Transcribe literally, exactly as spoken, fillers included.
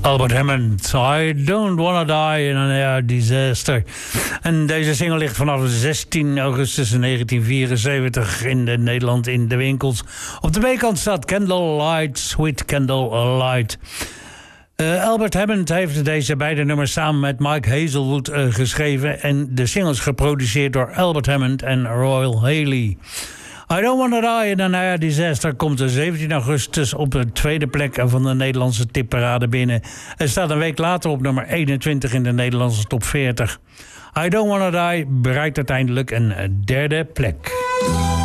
Albert Hammond, I Don't Wanna Die in an Air Disaster. En deze single ligt vanaf zestien augustus negentien vierenzeventig in de Nederland in de winkels. Op de B-kant staat Candlelight, Sweet Candlelight. Uh, Albert Hammond heeft deze beide nummers samen met Mike Hazelwood uh, geschreven en de singles geproduceerd door Albert Hammond en Royal Haley. I Don't Wanna Die in an Air Disaster komt de zeventien augustus op de tweede plek van de Nederlandse tipparade binnen. Het staat een week later op nummer eenentwintig in de Nederlandse top veertig. I Don't Wanna Die bereikt uiteindelijk een derde plek.